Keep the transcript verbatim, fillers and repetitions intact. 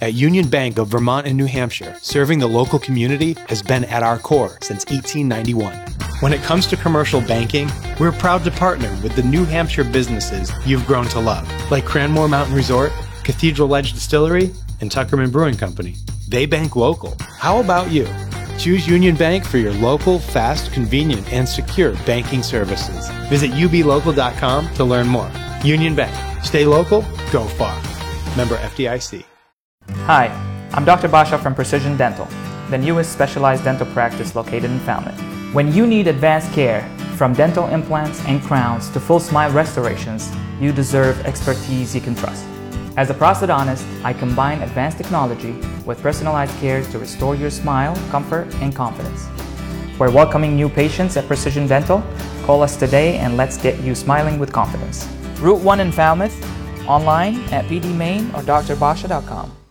At Union Bank of Vermont and New Hampshire, serving the local community has been at our core since eighteen ninety-one. When it comes to commercial banking, we're proud to partner with the New Hampshire businesses you've grown to love, like Cranmore Mountain Resort, Cathedral Edge Distillery, and Tuckerman Brewing Company. They bank local. How about you? Choose Union Bank for your local, fast, convenient, and secure banking services. Visit U B local dot com to learn more. Union Bank. Stay local, go far. Member F D I C. Hi, I'm Doctor Basha from Precision Dental, the newest specialized dental practice located in Falmouth. When you need advanced care, from dental implants and crowns to full smile restorations, you deserve expertise you can trust. As a prosthodontist, I combine advanced technology with personalized care to restore your smile, comfort, and confidence. We're welcoming new patients at Precision Dental. Call us today and let's get you smiling with confidence. Route one in Falmouth, online at P D Main or D R basha dot com.